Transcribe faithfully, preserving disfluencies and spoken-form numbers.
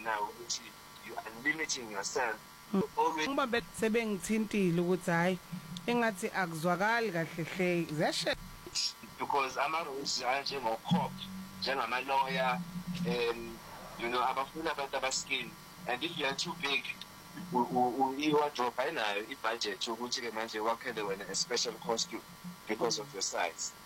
now ukuthi you are limiting yourself. Always ngibambe sebengithintile ukuthi hayi engathi akuzwakali kahle hle ziyashe because ama-rules anjengo-cop njengama-lawyer um you know abafuna abantu abaskilled, and if you are too big i-wardrobe ayinayo i-budget yokuthi-ke manje wakhele wena a special costume because of your size.